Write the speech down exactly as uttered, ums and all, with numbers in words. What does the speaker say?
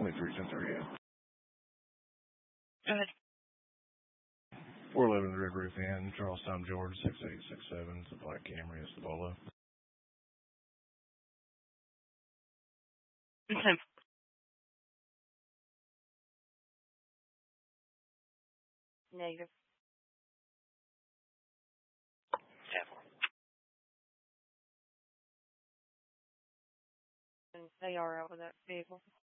twenty-three ten thirty. Go ahead. four eleven Red Roof Inn, Charlestown, Georgia, six eight six seven. It's a black Camry. It's the Polo. Okay. Negative. And they are out with that vehicle.